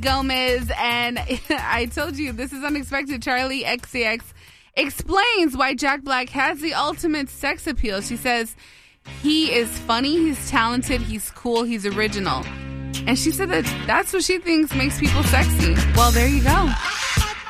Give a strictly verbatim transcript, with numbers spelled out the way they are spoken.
Gomez, and I told you this is unexpected. Charlie X C X explains why Jack Black has the ultimate sex appeal. She says he is funny, he's talented, he's cool, he's original. And she said that that's what she thinks makes people sexy. Well, there you go.